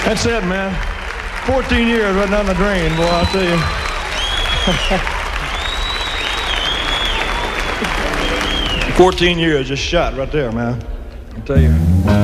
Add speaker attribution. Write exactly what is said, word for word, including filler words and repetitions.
Speaker 1: That's it, man. fourteen years right down the drain, boy, I'll tell you. fourteen years just shot right there, man. I'll tell you.